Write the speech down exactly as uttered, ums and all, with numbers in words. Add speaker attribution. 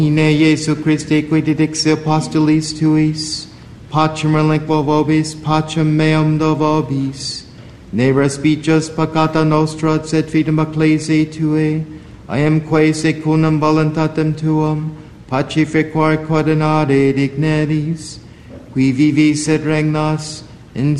Speaker 1: Ine Iesu Christe qui didixi apostolis tuis, pacem relinquo vobis, pacem meum do vobis, ne respicis peccata nostra, sed fidem ecclesiae Tuae, iamque secundum voluntatem Tuam, pacificar coordinare digneris, qui vivis et regnas,